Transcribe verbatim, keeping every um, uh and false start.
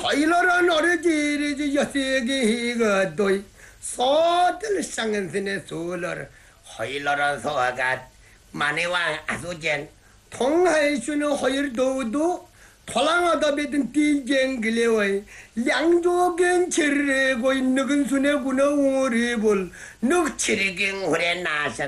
Hoilaran origiri yasigi higadoi. Sodel sangen sine solar. Hoilaran soagat. Manewa asujen. 통하에 주는 허일도도 토랑하다 베든 띠쟁글레와이 양조겐 체르고 있는 순에 구나 우리 볼 늑치리갱 후레 나사